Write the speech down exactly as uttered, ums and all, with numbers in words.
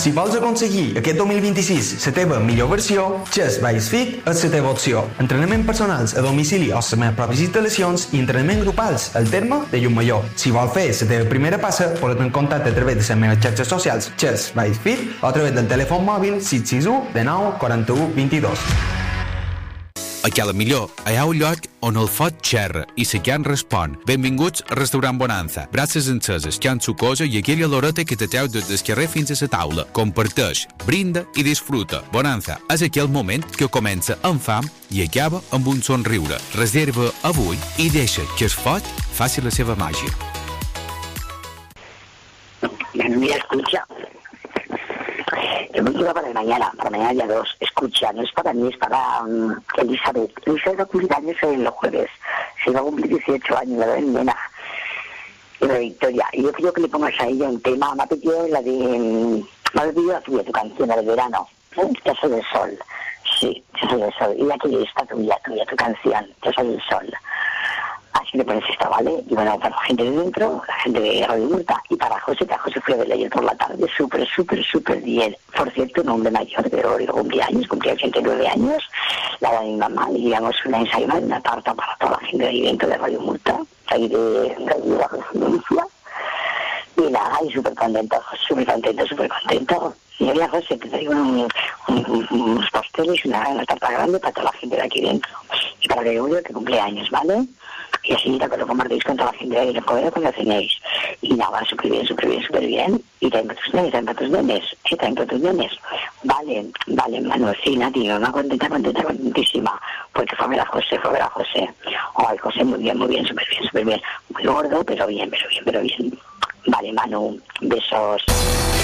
Si vols aconseguir aquest dos mil vint-i-sis la teva millor versió, Chess by Fit és la teva opció. Entrenament personals a domicili o les meves pròpies instal·lacions i entrenament grupals al terme de Llucmajor. Si vols fer la teva primera passa, pots en contacte a través de les meves xarxes socials Chess by Fit o a través del telèfon mòbil sis sis u dinou quaranta-u vint-i-dos. A Cala Millor hi ha un lloc on el foc xerra i la carn respon. Benvinguts al restaurant Bonanza. Braces enceses, carn sucosa i aquella loreta que te treu des del carrer fins a la taula. Comparteix, brinda i disfruta. Bonanza és aquell moment que comença amb fam i acaba amb un somriure. Reserva avui i deixa que el foc faci la seva màgia. Mira, escucha. Yo me quiero para mañana, para mañana ya dos. Escucha, no es para mí, es para um, Elizabeth. Elizabeth va a cumplir años el jueves. Se va a cumplir dieciocho años, la de nena. Y la Victoria. Y yo quiero que le pongas a ella un tema. Me ha pedido la de... Um, me ha pedido la tuya, tu canción, la de verano. ¿Eh? Yo soy del sol. Sí, yo soy del sol. Y la que está tuya, tuya, tu canción. Yo soy del sol. Así le pones esta, ¿vale? Y bueno, para la gente de dentro, la gente de Radio Murta, y para José, que a José fue a verle ayer por la tarde, súper, súper, súper bien. Por cierto, un hombre mayor, pero digo, cumplía años, cumplía ochenta y nueve años, la de mi mamá, le llevamos una ensaima y una tarta para toda la gente de ahí dentro de Radio Murta, ahí de, de la residencia. Y nada, y súper contento, súper contento, súper contento. Y había José, que traigo un, un, unos pasteles y una, una tarta grande para toda la gente de aquí dentro. Y para que yo que cumple años, ¿vale? Y así lo compartís con toda la gente de ahí en el comedor cuando cenéis. Y nada, súper bien, súper bien, súper bien. Y traen para tus nenes, traen para tus nenes, ¿eh? Traen para tus nenes. Vale, vale, Manuel, sí, Nati, mamá contenta, contenta, contentísima. Porque fue a ver a José, fue a ver a José. Ay, José, muy bien, muy bien, súper bien, súper bien. Muy gordo, pero bien, pero bien, pero bien. Vale, Manu, besos.